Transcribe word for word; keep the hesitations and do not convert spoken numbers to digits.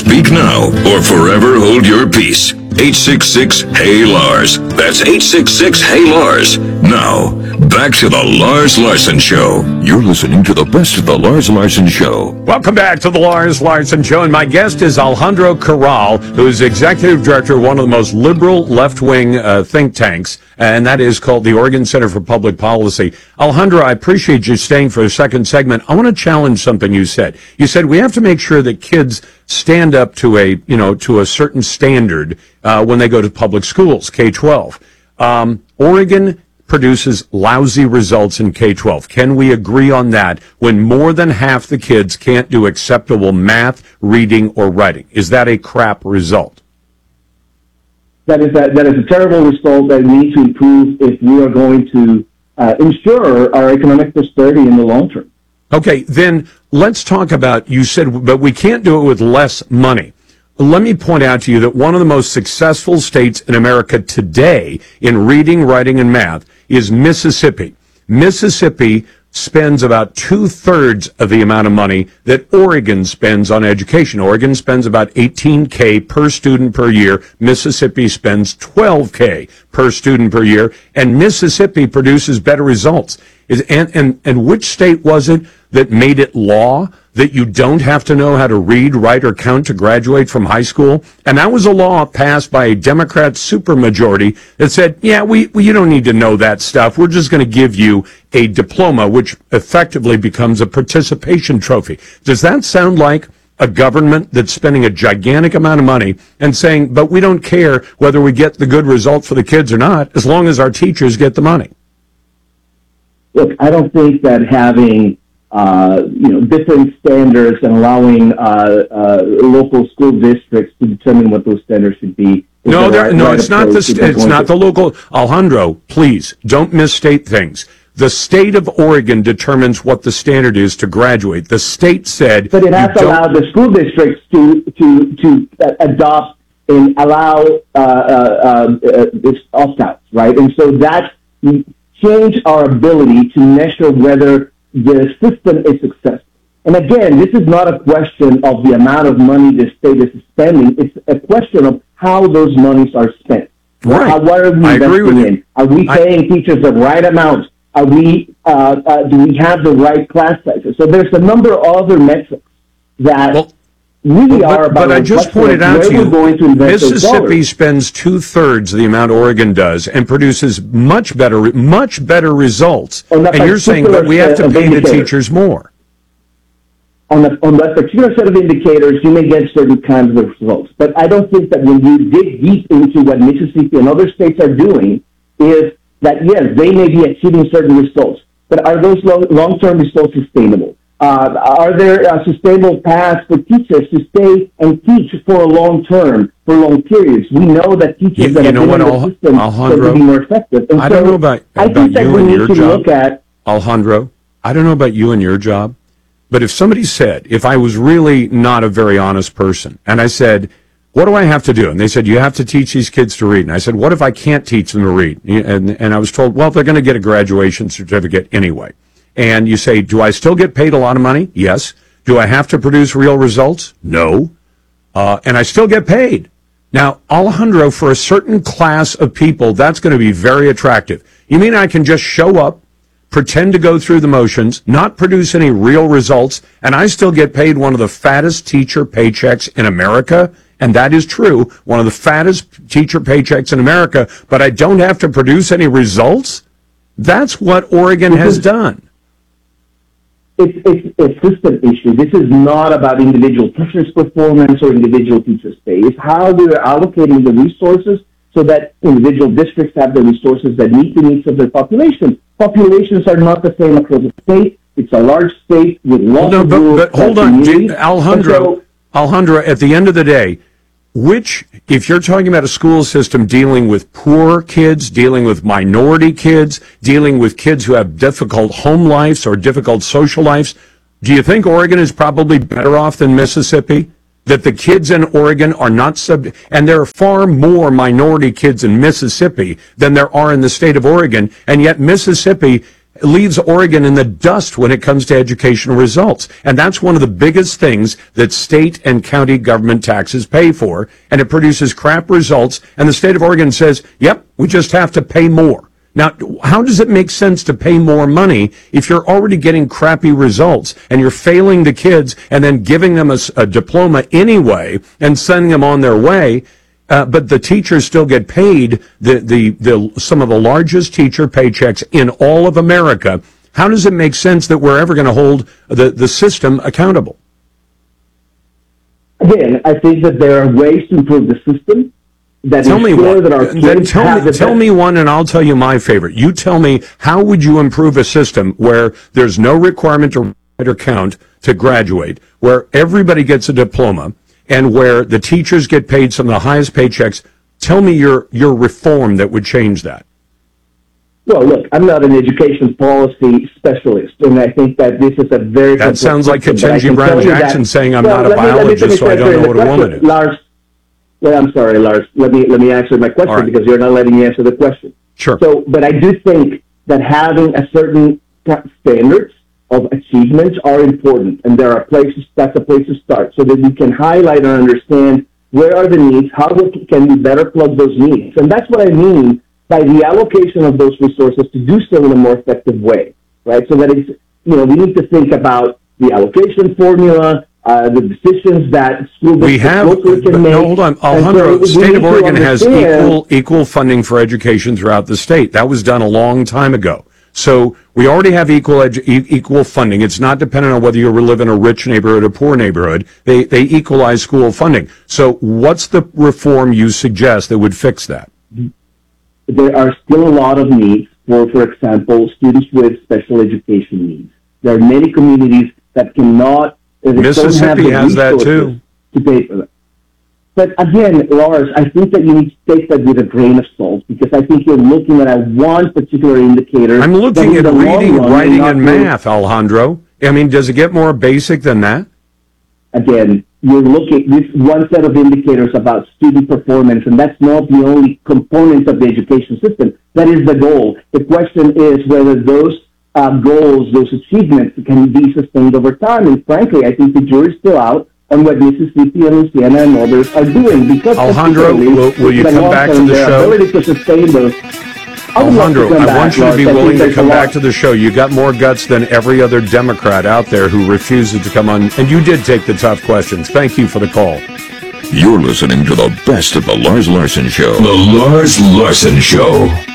Speak now or forever hold your peace. eight six six, Hey Lars. That's eight six six, Hey Lars. Now, back to the Lars Larson Show. You're listening to the best of the Lars Larson Show. Welcome back to the Lars Larson Show, and my guest is Alejandro Corral, who is executive director of one of the most liberal left-wing uh, think tanks, and that is called the Oregon Center for Public Policy. Alejandro, I appreciate you staying for the second segment. I want to challenge something you said. You said we have to make sure that kids stand up to a, you know, to a certain standard uh, when they go to public schools, K twelve. Um, Oregon produces lousy results in K twelve. Can we agree on that when more than half the kids can't do acceptable math, reading, or writing? Is that a crap result? That is a, that is a terrible result that we need to improve if we are going to uh, ensure our economic prosperity in the long term. Okay, then let's talk about, you said, but we can't do it with less money. Let me point out to you that one of the most successful states in America today in reading, writing, and math is Mississippi. Mississippi spends about two-thirds of the amount of money that Oregon spends on education. Oregon spends about eighteen K per student per year. Mississippi spends twelve K per student per year, and Mississippi produces better results. Is, and, and, and which state was it that made it law that you don't have to know how to read, write, or count to graduate from high school? And that was a law passed by a Democrat supermajority that said, yeah, we, we you don't need to know that stuff. We're just going to give you a diploma, which effectively becomes a participation trophy. Does that sound like a government that's spending a gigantic amount of money and saying, but we don't care whether we get the good result for the kids or not, as long as our teachers get the money? Look, I don't think that having Uh, you know, different standards and allowing uh, uh, local school districts to determine what those standards should be. No, the there, right, no, right it's not the approach. it's not the local. Alejandro, please don't misstate things. The state of Oregon determines what the standard is to graduate. The state said, but it has to allow the school districts to to to uh, adopt and allow uh, uh, uh, opt-outs, right? And so that change our ability to measure whether the system is successful. And again, this is not a question of the amount of money the state is spending. It's a question of how those monies are spent. Right. How, what are we I agree with investing in? you. Are we paying I, teachers the right amount? Are we, uh, uh, do we have the right class sizes? So there's a number of other metrics that well, really but, are about but I just pointed out to you, going to Mississippi spends two-thirds of the amount Oregon does and produces much better, much better results. And you're saying that we have to pay the teachers more. On, the, on that particular set of indicators, you may get certain kinds of results. But I don't think that when you dig deep into what Mississippi and other states are doing, is that, yes, they may be achieving certain results, but are those long, long-term results sustainable? Uh, are there uh, sustainable paths for teachers to stay and teach for a long term, for long periods? We know that teachers you, that you have know been what, in the system Alejandro, can be more effective. And I so don't know about, I about think that you we and need your to job, look at, Alejandro. I don't know about you and your job, but if somebody said, if I was really not a very honest person, and I said, what do I have to do? And they said, you have to teach these kids to read. And I said, what if I can't teach them to read? And, and I was told, well, they're going to get a graduation certificate anyway. And you say, do I still get paid a lot of money? Yes. Do I have to produce real results? No. Uh, and I still get paid. Now, Alejandro, for a certain class of people, that's going to be very attractive. You mean I can just show up, pretend to go through the motions, not produce any real results, and I still get paid one of the fattest teacher paychecks in America? And that is true, one of the fattest teacher paychecks in America, but I don't have to produce any results? That's what Oregon has done. It's, it's a system issue. This is not about individual teachers' performance or individual teachers' pay. It's how we're allocating the resources so that individual districts have the resources that meet the needs of their population. Populations are not the same across the state. It's a large state with lots no, of but, rules. but hold on, J- Alejandro, so, Alejandro, at the end of the day, which, if you're talking about a school system dealing with poor kids, dealing with minority kids, dealing with kids who have difficult home lives or difficult social lives, do you think Oregon is probably better off than Mississippi? That the kids in Oregon are not sub, and there are far more minority kids in Mississippi than there are in the state of Oregon, and yet Mississippi leaves Oregon in the dust when it comes to educational results. And that's one of the biggest things that state and county government taxes pay for. And it produces crap results. And the state of Oregon says, yep, we just have to pay more. Now, how does it make sense to pay more money if you're already getting crappy results and you're failing the kids and then giving them a, a diploma anyway and sending them on their way? Uh, but the teachers still get paid the, the, the, some of the largest teacher paychecks in all of America. How does it make sense that we're ever going to hold the, the system accountable? Again, I think that there are ways to improve the system. That tell me one. That our then tell me, the tell me one, and I'll tell you my favorite. You tell me, how would you improve a system where there's no requirement to write or count to graduate, where everybody gets a diploma, and where the teachers get paid some of the highest paychecks? Tell me your your reform that would change that. Well, look, I'm not an education policy specialist, and I think that this is a very... That sounds like Ketanji Brown Jackson saying I'm not a biologist, so I don't know what a woman is. Lars, well, I'm sorry, Lars. Let me let me answer my question right, because you're not letting me answer the question. Sure. So, but I do think that having a certain standards of achievements are important, and there are places, that's a place to start, so that we can highlight and understand where are the needs, how can we better plug those needs. And that's what I mean by the allocation of those resources to do so in a more effective way, right? So that it's, you know, we need to think about the allocation formula, Uh, the decisions that school we have, can but make. No, hold on, Alejandro, so the state of Oregon has equal understand. equal funding for education throughout the state. That was done a long time ago. So we already have equal edu- e- equal funding. It's not dependent on whether you live in a rich neighborhood or poor neighborhood. They they equalize school funding. So what's the reform you suggest that would fix that? There are still a lot of needs for, for example, students with special education needs. There are many communities that cannot. Mississippi has that too. To pay for that. But again, Lars, I think that you need to take that with a grain of salt, because I think you're looking at a one particular indicator. I'm looking at reading, writing, and math, Alejandro. I mean, does it get more basic than that? Again, you're looking this one set of indicators about student performance, and that's not the only component of the education system. That is the goal. The question is whether those Uh, goals, those achievements can be sustained over time. And frankly, I think the jury's still out on what Mississippi and Louisiana and others are doing. Because Alejandro, will, will you come back to the show? Ability to sustain those. Alejandro, I back, want you to be Lars. willing to come back to the show. You got more guts than every other Democrat out there who refuses to come on. And you did take the tough questions. Thank you for the call. You're listening to the best of the Lars Larson Show. The Lars Larson Show.